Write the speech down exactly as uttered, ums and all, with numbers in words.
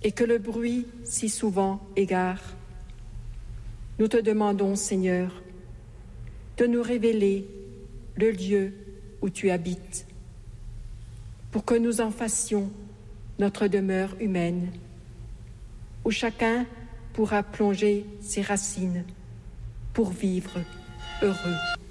et que le bruit si souvent égare. Nous te demandons, Seigneur, de nous révéler le lieu où tu habites, pour que nous en fassions notre demeure humaine, où chacun pourra plonger ses racines pour vivre heureux.